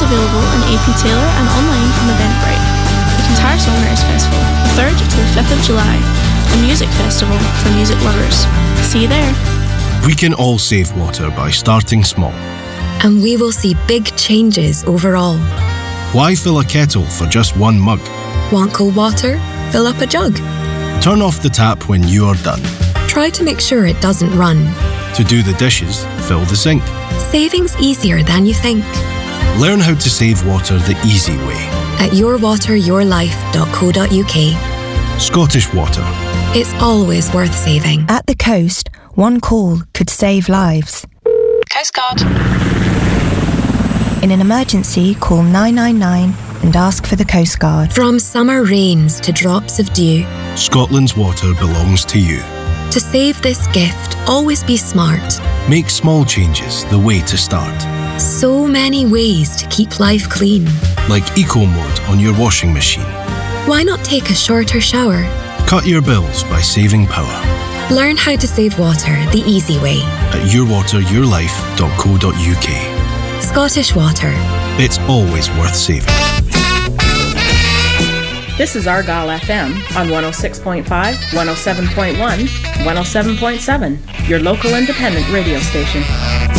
available on AP Taylor and online from Eventbrite. The Kintyre Songwriters Festival, 3rd to the 5th of July, a music festival for music lovers. See you there. We can all save water by starting small. And we will see big changes overall. Why fill a kettle for just one mug? Want cold water? Fill up a jug. Turn off the tap when you are done. Try to make sure it doesn't run. To do the dishes, fill the sink. Saving's easier than you think. Learn how to save water the easy way. At yourwateryourlife.co.uk. Scottish Water. It's always worth saving. At the coast, one call could save lives. Coast Guard. In an emergency, call 999 and ask for the Coast Guard. From summer rains to drops of dew, Scotland's water belongs to you. to save this gift, always be smart. Make small changes the way to start. So many ways to keep life clean. Like Eco Mode on your washing machine. Why not take a shorter shower? Cut your bills by saving power. Learn how to save water the easy way. At yourwateryourlife.co.uk. Scottish Water. It's always worth saving. This is Argyle FM on 106.5, 107.1, 107.7, your local independent radio station.